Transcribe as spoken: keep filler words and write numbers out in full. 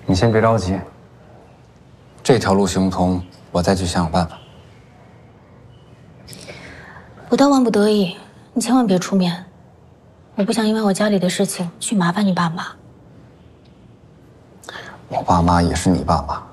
你先别着急，这条路行不通，我再去想想办法。 不到万不得已，你千万别出面。我不想因为我家里的事情去麻烦你爸妈。 我爸妈也是你爸妈。